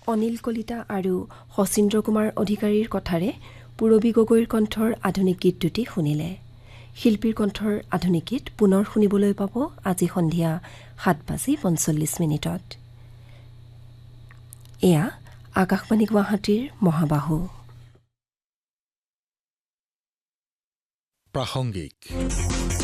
অনিল কলিতা আৰু শচীন্দ্ৰ কুমাৰ অধিকাৰীৰ কথাৰে পূৰবী গগৈৰ কণ্ঠৰ আধুনিক গীত দুটি শুনিলে। শিল্পীৰ কণ্ঠৰ আধুনিক গীত পুনৰ শুনিবলৈ পাব আজি সন্ধিয়া 7:45 এয়া আকাশবাণী গুৱাহাটীৰ মহাবাহু। প্ৰাসংগিক